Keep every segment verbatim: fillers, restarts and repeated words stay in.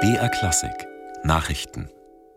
B R Klassik Nachrichten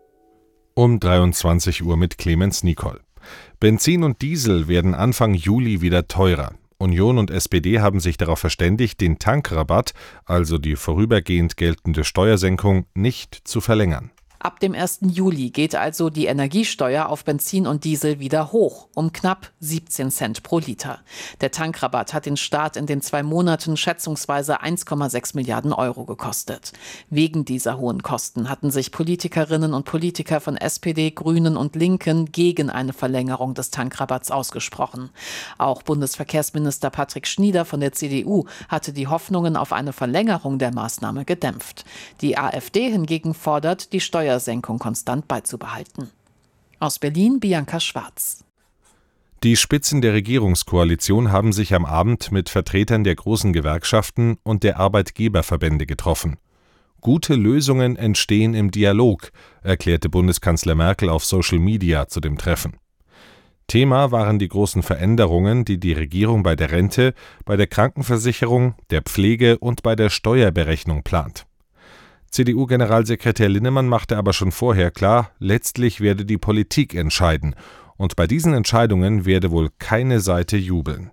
um dreiundzwanzig Uhr mit Clemens Nicol. Benzin und Diesel werden Anfang Juli wieder teurer. Union und S P D haben sich darauf verständigt, den Tankrabatt, also die vorübergehend geltende Steuersenkung, nicht zu verlängern. Ab dem ersten Juli geht also die Energiesteuer auf Benzin und Diesel wieder hoch, um knapp siebzehn Cent pro Liter. Der Tankrabatt hat den Staat in den zwei Monaten schätzungsweise eins Komma sechs Milliarden Euro gekostet. Wegen dieser hohen Kosten hatten sich Politikerinnen und Politiker von S P D, Grünen und Linken gegen eine Verlängerung des Tankrabatts ausgesprochen. Auch Bundesverkehrsminister Patrick Schnieder von der C D U hatte die Hoffnungen auf eine Verlängerung der Maßnahme gedämpft. Die AfD hingegen fordert, die Steuer Steuersenkung konstant beizubehalten. Aus Berlin Bianca Schwarz. Die Spitzen der Regierungskoalition haben sich am Abend mit Vertretern der großen Gewerkschaften und der Arbeitgeberverbände getroffen. Gute Lösungen entstehen im Dialog, erklärte Bundeskanzler Merkel auf Social Media zu dem Treffen. Thema waren die großen Veränderungen, die die Regierung bei der Rente, bei der Krankenversicherung, der Pflege und bei der Steuerberechnung plant. C D U-Generalsekretär Linnemann machte aber schon vorher klar, letztlich werde die Politik entscheiden, und bei diesen Entscheidungen werde wohl keine Seite jubeln.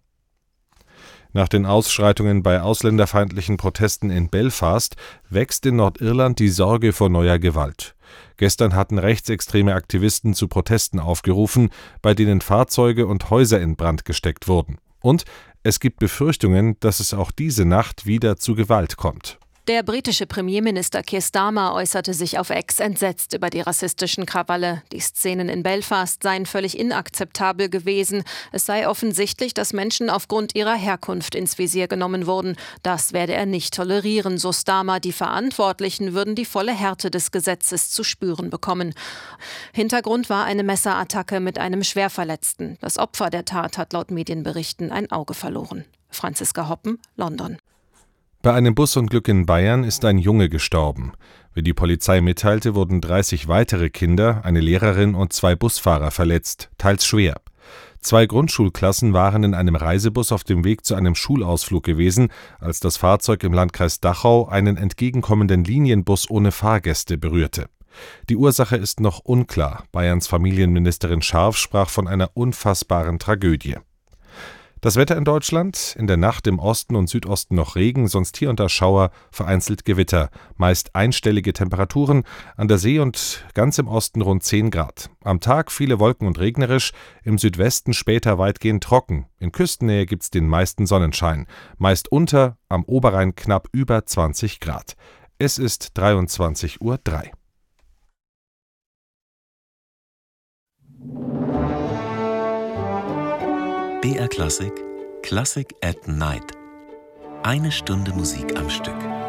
Nach den Ausschreitungen bei ausländerfeindlichen Protesten in Belfast wächst in Nordirland die Sorge vor neuer Gewalt. Gestern hatten rechtsextreme Aktivisten zu Protesten aufgerufen, bei denen Fahrzeuge und Häuser in Brand gesteckt wurden. Und es gibt Befürchtungen, dass es auch diese Nacht wieder zu Gewalt kommt. Der britische Premierminister Keir Starmer äußerte sich auf X entsetzt über die rassistischen Krawalle. Die Szenen in Belfast seien völlig inakzeptabel gewesen. Es sei offensichtlich, dass Menschen aufgrund ihrer Herkunft ins Visier genommen wurden. Das werde er nicht tolerieren, so Starmer. Die Verantwortlichen würden die volle Härte des Gesetzes zu spüren bekommen. Hintergrund war eine Messerattacke mit einem Schwerverletzten. Das Opfer der Tat hat laut Medienberichten ein Auge verloren. Franziska Hoppen, London. Bei einem Busunglück in Bayern ist ein Junge gestorben. Wie die Polizei mitteilte, wurden dreißig weitere Kinder, eine Lehrerin und zwei Busfahrer verletzt, teils schwer. Zwei Grundschulklassen waren in einem Reisebus auf dem Weg zu einem Schulausflug gewesen, als das Fahrzeug im Landkreis Dachau einen entgegenkommenden Linienbus ohne Fahrgäste berührte. Die Ursache ist noch unklar. Bayerns Familienministerin Scharf sprach von einer unfassbaren Tragödie. Das Wetter in Deutschland: in der Nacht im Osten und Südosten noch Regen, sonst hier und da Schauer, vereinzelt Gewitter. Meist einstellige Temperaturen, an der See und ganz im Osten rund zehn Grad. Am Tag viele Wolken und regnerisch, im Südwesten später weitgehend trocken. In Küstennähe gibt's den meisten Sonnenschein. Meist unter, am Oberrhein knapp über zwanzig Grad. Es ist dreiundzwanzig Uhr drei. B R Klassik Classic at Night. Eine Stunde Musik am Stück.